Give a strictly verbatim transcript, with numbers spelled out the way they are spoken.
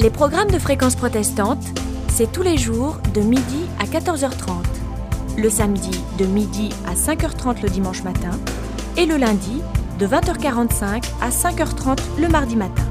Les programmes de Fréquence Protestante, c'est tous les jours de midi à quatorze heures trente, le samedi de midi à cinq heures trente le dimanche matin et le lundi de vingt heures quarante-cinq à cinq heures trente le mardi matin.